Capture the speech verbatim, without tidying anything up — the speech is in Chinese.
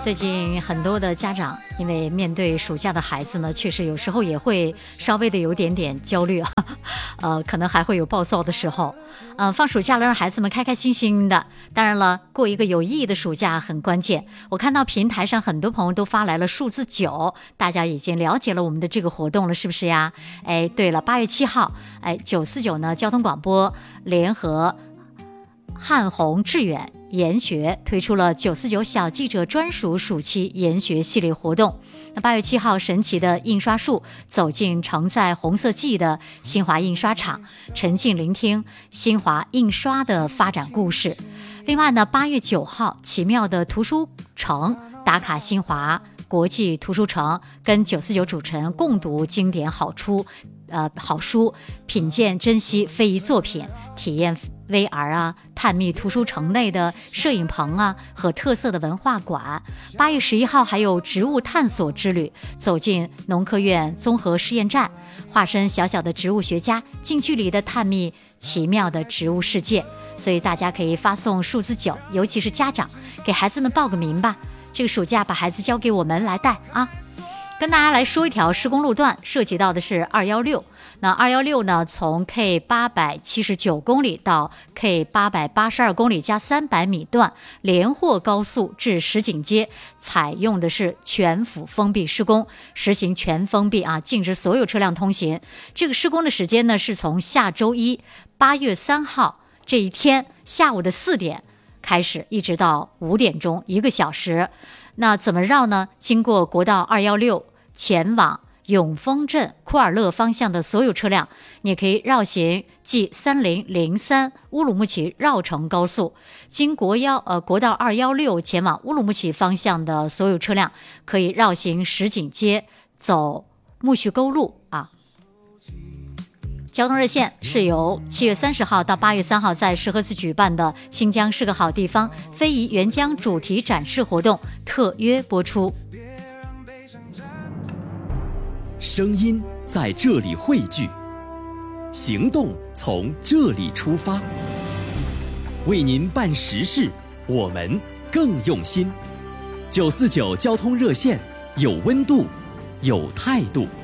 最近很多的家长因为面对暑假的孩子呢，确实有时候也会稍微的有点点焦虑啊，呃，可能还会有暴躁的时候。呃，放暑假了，让孩子们开开心心的。当然了，过一个有意义的暑假很关键。我看到平台上很多朋友都发来了数字九，大家已经了解了我们的这个活动了，是不是呀？哎，对了，八月七号，哎，九四九呢，交通广播联合汉宏致远研学推出了九四九小记者专属暑期研学系列活动。那八月七号，神奇的印刷术走进承载红色记忆的新华印刷厂，沉浸聆听新华印刷的发展故事。另外呢，八月九号，奇妙的图书城打卡新华国际图书城，跟九四九主持人共读经典好书，呃，好书，品鉴珍惜非遗作品，体验V R 啊，探秘图书城内的摄影棚啊和特色的文化馆。八月十一号还有植物探索之旅，走进农科院综合试验站，化身小小的植物学家，近距离的探秘奇妙的植物世界。所以大家可以发送数字九，尤其是家长，给孩子们报个名吧。这个暑假把孩子交给我们来带啊。跟大家来说一条施工路段，涉及到的是二一六。那二一六呢，从 K 八百七十九公里到 K 八百八十二公里加三百米段连霍高速至石景街，采用的是全幅封闭施工，实行全封闭啊，禁止所有车辆通行。这个施工的时间呢，是从下周一八月三号这一天下午的四点开始，一直到五点钟，一个小时。那怎么绕呢？经过国道二一六前往永丰镇库尔勒方向的所有车辆，你也可以绕行 G 三零零三乌鲁木齐绕城高速。经国幺呃国道二一六前往乌鲁木齐方向的所有车辆，可以绕行石景街，走木樨沟路啊。交通热线是由七月三十号到八月三号在石河子举办的新疆是个好地方非遗援疆主题展示活动特约播出。 声音在这里汇聚，行动从这里出发，为您办实事，我们更用心。九四九交通热线，有温度，有态度。